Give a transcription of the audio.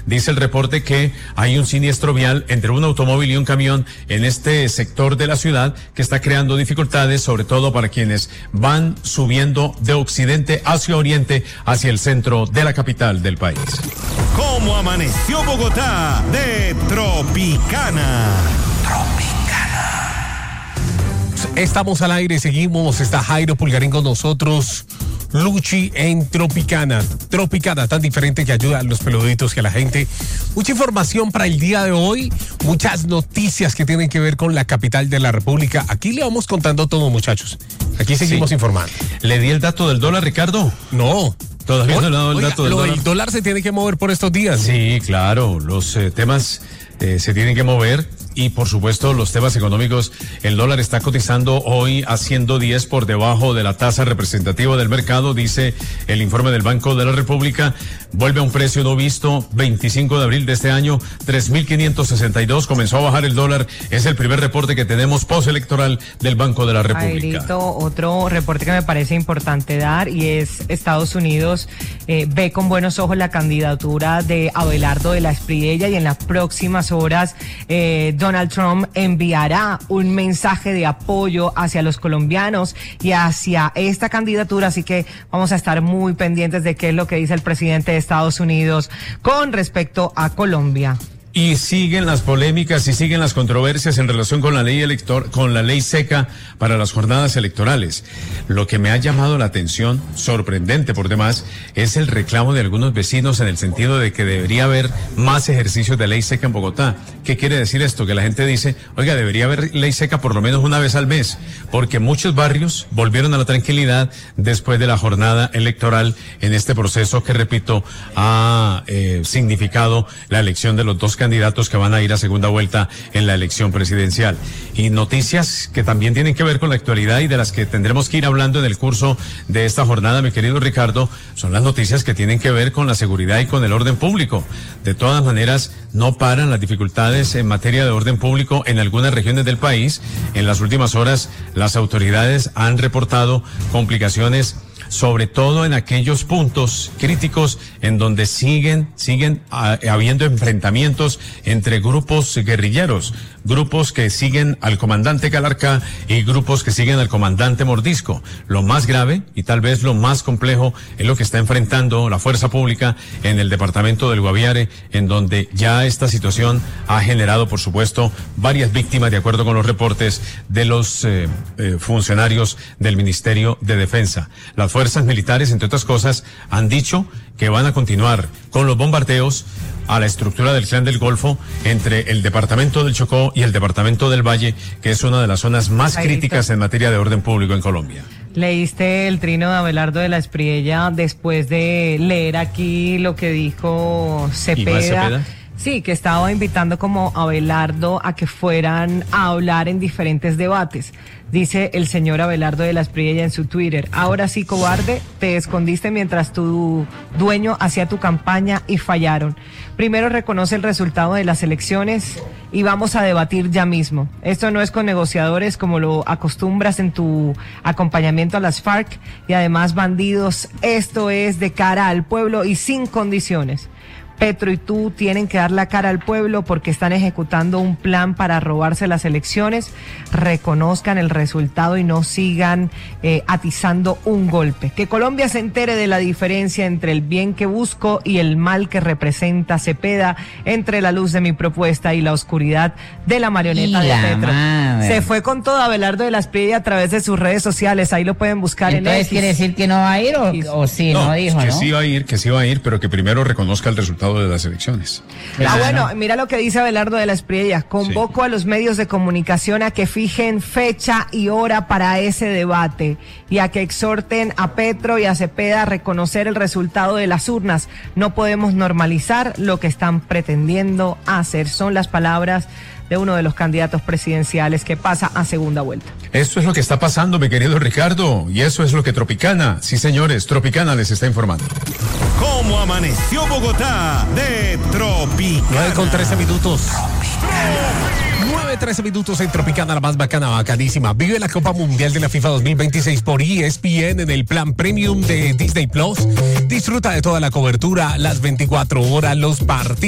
dice el reporte que hay un siniestro vial entre un automóvil y un camión en este sector de la ciudad que está creando dificultades, sobre todo para quienes van subiendo de occidente hacia oriente, hacia el centro de la capital del país. ¿Cómo amaneció Bogotá? De Tropicana. Estamos al aire, seguimos, está Jairo Pulgarín con nosotros, Luchi en Tropicana. Tropicana, tan diferente que ayuda a los peluditos que a la gente. Mucha información para el día de hoy, muchas noticias que tienen que ver con la capital de la República. Aquí le vamos contando todo, muchachos. Aquí seguimos informando. ¿Le di el dato del dólar, Ricardo? No. Todavía no le he dado el dato del dólar. El dólar se tiene que mover por estos días. Sí, claro, los temas se tienen que mover. Y por supuesto los temas económicos, el dólar está cotizando hoy a 110 por debajo de la tasa representativa del mercado, dice el informe del Banco de la República. Vuelve a un precio no visto, 25 de abril de este año, 3.562, comenzó a bajar el dólar. Es el primer reporte que tenemos postelectoral del Banco de la República. Jairito, otro reporte que me parece importante dar, y es Estados Unidos ve con buenos ojos la candidatura de Abelardo de la Espriella, y en las próximas horas Donald Trump enviará un mensaje de apoyo hacia los colombianos y hacia esta candidatura, así que vamos a estar muy pendientes de qué es lo que dice el presidente de Estados Unidos con respecto a Colombia. Y siguen las polémicas y siguen las controversias en relación con la ley seca para las jornadas electorales. Lo que me ha llamado la atención, sorprendente por demás, es el reclamo de algunos vecinos en el sentido de que debería haber más ejercicios de ley seca en Bogotá. ¿Qué quiere decir esto? Que la gente dice, oiga, debería haber ley seca por lo menos una vez al mes, porque muchos barrios volvieron a la tranquilidad después de la jornada electoral en este proceso que, repito, ha significado la elección de los dos candidatos que van a ir a segunda vuelta en la elección presidencial. Y noticias que también tienen que ver con la actualidad y de las que tendremos que ir hablando en el curso de esta jornada, mi querido Ricardo, son las noticias que tienen que ver con la seguridad y con el orden público. De todas maneras, no paran las dificultades en materia de orden público en algunas regiones del país. En las últimas horas, las autoridades han reportado complicaciones, sobre todo en aquellos puntos críticos en donde siguen habiendo enfrentamientos entre grupos guerrilleros, grupos que siguen al comandante Calarcá y grupos que siguen al comandante Mordisco. Lo más grave y tal vez lo más complejo es lo que está enfrentando la fuerza pública en el departamento del Guaviare, en donde ya esta situación ha generado, por supuesto, varias víctimas, de acuerdo con los reportes de los funcionarios del Ministerio de Defensa. Las fuerzas militares, entre otras cosas, han dicho que van a continuar con los bombardeos a la estructura del Clan del Golfo entre el departamento del Chocó y el departamento del Valle, que es una de las zonas más críticas en materia de orden público en Colombia. ¿Leíste el trino de Abelardo de la Espriella después de leer aquí lo que dijo Cepeda? Sí, que estaba invitando como Abelardo a que fueran a hablar en diferentes debates. Dice el señor Abelardo de la Espriella en su Twitter: ahora sí, cobarde, te escondiste mientras tu dueño hacía tu campaña y fallaron. Primero reconoce el resultado de las elecciones y vamos a debatir ya mismo. Esto no es con negociadores como lo acostumbras en tu acompañamiento a las FARC y además bandidos. Esto es de cara al pueblo y sin condiciones. Petro y tú tienen que dar la cara al pueblo porque están ejecutando un plan para robarse las elecciones. Reconozcan el resultado y no sigan atizando un golpe. Que Colombia se entere de la diferencia entre el bien que busco y el mal que representa Cepeda, entre la luz de mi propuesta y la oscuridad de la marioneta de Petro. Madre. Se fue con todo Abelardo de la Espriella a través de sus redes sociales. Ahí lo pueden buscar. Entonces, en X. ¿quiere decir que no va a ir o sí? No dijo, que ¿no? sí va a ir, pero que primero reconozca el resultado de las elecciones. Claro. Bueno, mira lo que dice Abelardo de la Espriella: convoco a los medios de comunicación a que fijen fecha y hora para ese debate y a que exhorten a Petro y a Cepeda a reconocer el resultado de las urnas. No podemos normalizar lo que están pretendiendo hacer. Son las palabras de uno de los candidatos presidenciales que pasa a segunda vuelta. Esto es lo que está pasando, mi querido Ricardo, y eso es lo que Tropicana, sí señores, Tropicana les está informando. ¿Cómo amaneció Bogotá? De Tropicana. 9:13. 9:13 en Tropicana, la más bacana, bacanísima. Vive la Copa Mundial de la FIFA 2026 por ESPN en el plan premium de Disney Plus. Disfruta de toda la cobertura, las 24 horas, los partidos.